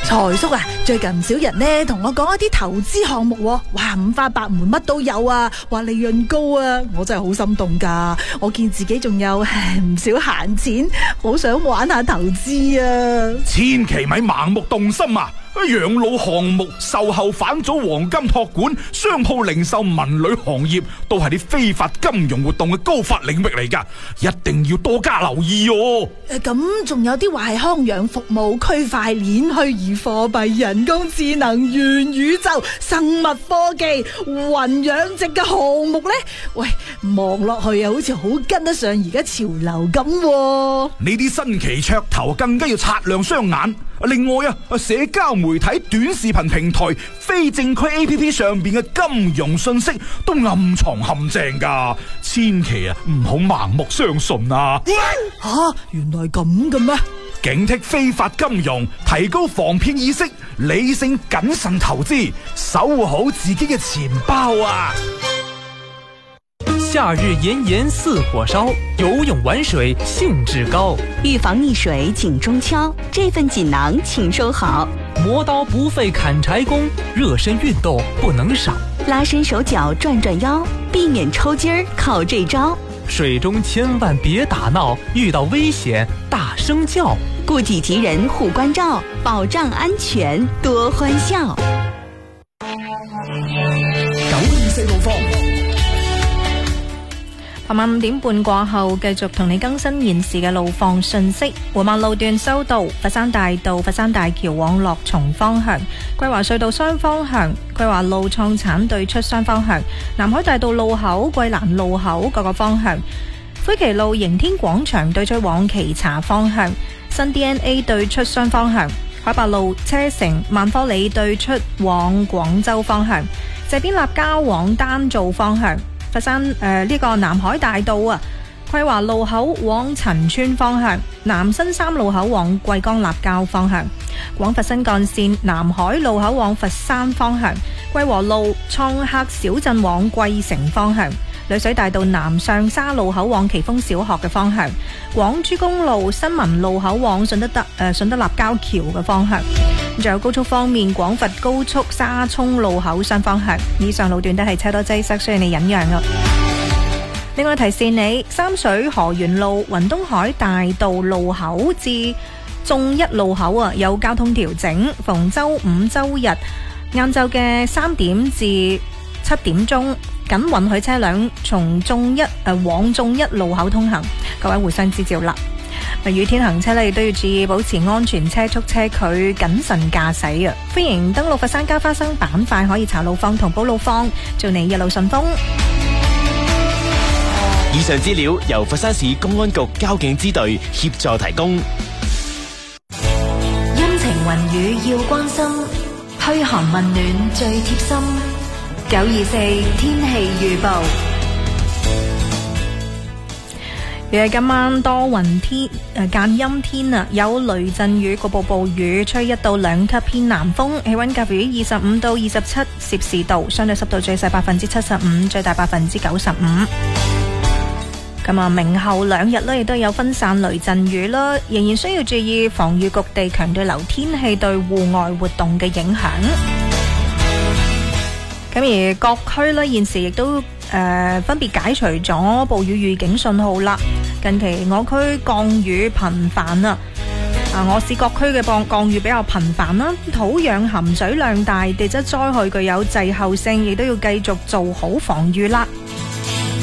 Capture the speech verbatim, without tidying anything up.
財叔啊，最近唔少人呢同我講一啲投資項目，哇，五花八門，乜都有啊，話利潤高啊，我真係好心動噶。我見自己仲有唔少閒錢，好想玩下投資啊。 千祈咪盲目動心啊！養老項目、售後返祖、黃金託管、商鋪零售、文旅行業都係啲非法金融活動嘅高發領域嚟噶，一定要多加留意哦。 誒，咁仲有啲話係康養服務、區塊鏈、虛擬貨幣、人工智能、元宇宙、生物科技、雲養殖嘅項目呢？喂，望落去啊，好似好跟得上而家潮流咁啊。 呢啲新奇噱頭更加要擦亮雙眼。另外啊，社交媒體、短視頻平台、非正規 A P P 上邊嘅金融信息都暗藏陷阱噶，千祈啊唔好盲目相信啊！ 吓、啊，原來咁嘅咩？ 警惕非法金融，提高防騙意識，理性謹慎投資，守護好自己嘅錢包啊！ 夏日炎炎似火燒，游泳玩水興致高。 預防溺水緊中敲，這份錦囊請收好。 磨刀不費砍柴工，熱身運動不能少。 拉伸手腳轉轉腰，避免抽筋兒靠這招。 水中千萬別打鬧，遇到危險大聲叫。 顧己及人護關照，保障安全多歡笑。 九二四路況。 傍晚五點半過後，繼續同你更新現時嘅路況信息。緩慢路段收到佛山大道、佛山大橋往樂松方向、桂華隧道雙方向、桂華路創產對出雙方向、南海大道路口、桂蘭路口各個方向、灰旗路迎天廣場對出往旗茶方向、新 D N A 對出雙方向、海白路車城萬科里對出往廣州方向、謝邊立交往丹灶方向、佛山誒呢、呃這個南海大道啊，桂華路口往陳村方向、南新三路口往桂江立交方向、廣佛新幹線南海路口往佛山方向、桂和路創客小鎮往桂城方向、女水大道南上沙路口往奇峰小學嘅方向、廣珠公路新民路口往順德德誒順德立交橋嘅方向。仲有高速方面，廣佛高速沙涌路口雙方向，以上路段都係車多擠塞，需要你忍讓啊。另外提示你，三水河源路雲東海大道路口至眾一路口啊，有交通調整，逢周五周日晏晝嘅三點至七點鐘，僅允許車輛從眾一誒、呃、往眾一路口通行，各位互相指照啦。雨天行車咧，亦都要注意保持安全車速車距，謹慎駕駛啊！歡迎登錄佛山加花生板塊，可以查路況同報路況，祝你一路順風。 以上資料由佛山市公安局交警支隊協助提供。 陰晴雲雨要關心，噓寒問暖最貼心。九二四天氣預報。 預計今晚多雲天，誒間陰天啊，有雷陣雨，局部暴雨，吹一到兩級偏南風，氣溫介乎於二十五到二十七攝氏度，相對濕度最細百分之七十五，最大百分之九十五。咁啊，明後兩日呢亦都有分散雷陣雨啦，仍然需要注意防禦局地強對流天氣對戶外活動嘅影響。咁而各區呢現時亦都誒、呃、分別解除咗暴雨預警信號啦。近期我區降雨頻繁啊，啊我市各區嘅降降雨比較頻繁啦，土壤含水量大，地質災害具有滯後性，亦都要繼續做好防禦啦。